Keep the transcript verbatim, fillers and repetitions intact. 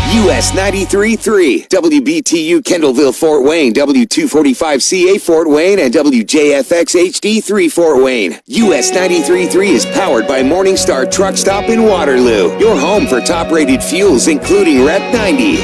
U S ninety-three point three, W B T U Kendallville, Fort Wayne, W two forty-five C A Fort Wayne, and W J F X H D three Fort Wayne. U S ninety-three point three is powered by Morningstar Truck Stop in Waterloo, your home for top-rated fuels, including Rep ninety.